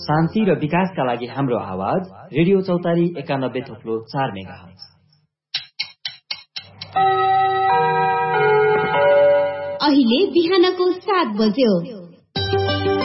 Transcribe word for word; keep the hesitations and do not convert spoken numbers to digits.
शान्ति र विकासका लागि हाम्रो आवाज रेडियो चौतारी एकानब्बे थोप्लो चार मेगाहर्ज। अहिले बिहानको सात बज्यो।